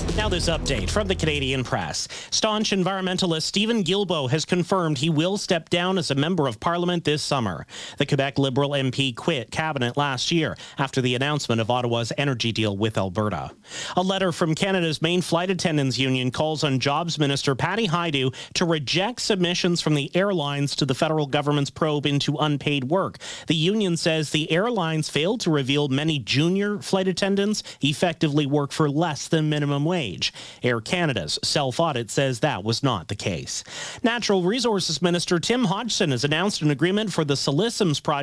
Now this update from the Canadian Press. Staunch environmentalist Stephen Guilbeault has confirmed he will step down as a member of Parliament this summer. The Quebec Liberal MP quit Cabinet last year after the announcement of Ottawa's energy deal with Alberta. A letter from Canada's main flight attendants union calls on Jobs Minister Patty Hajdu to reject submissions from the airlines to the federal government's probe into unpaid work. The union says the airlines failed to reveal many junior flight attendants effectively work for less than minimum wage. Air Canada's self-audit says that was not the case. Natural Resources Minister Tim Hodgson has announced an agreement for the Siliciums project